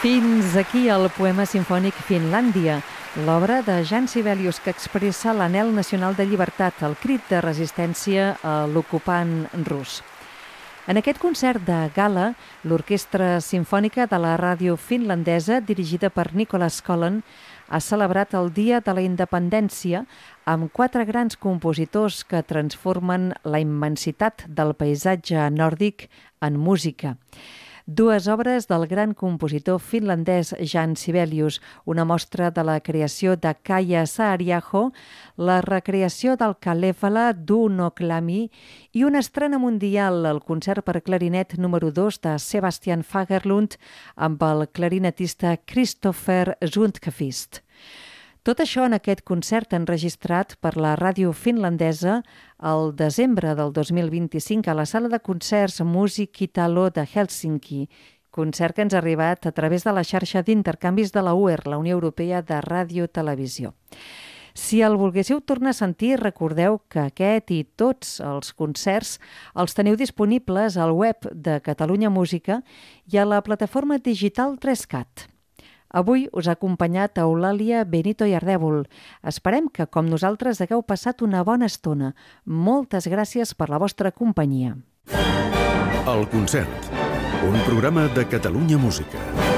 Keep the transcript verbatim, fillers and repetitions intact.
Fins aquí el poema simfònic Finlàndia, l'obra de Jan Sibelius que expressa l'anhel nacional de llibertat, el crit de resistència a l'ocupant rus. En aquest concert de gala, l'Orquestra Simfònica de la Ràdio Finlandesa, dirigida per Nicholas Collin, ha celebrat el Dia de la Independència amb quatre grans compositors que transformen la immensitat del paisatge nòrdic en música. Dues obres del gran compositor finlandès Jan Sibelius, una mostra de la creació de Kaija Saariaho, la recreació del Kalevala d'Uno Klami i una estrena mundial, el concert per clarinet número dos de Sebastian Fagerlund amb el clarinetista Kristoffer Sundqvist. Tot això en aquest concert enregistrat per la ràdio finlandesa el desembre del dos mil vint-i-cinc a la sala de concerts Music Italo de Helsinki, concert que ens ha arribat a través de la xarxa d'intercanvis de la U E R, la Unió Europea de Ràdio i Televisió. Si el volguéssiu tornar a sentir, recordeu que aquest i tots els concerts els teniu disponibles al web de Catalunya Música i a la plataforma digital tres cat. Avui us ha acompanyat Eulàlia Benito i Ardèvol. Esperem que, com nosaltres, hagueu passat una bona estona. Moltes gràcies per la vostra companyia. El concert, un programa de Catalunya Música.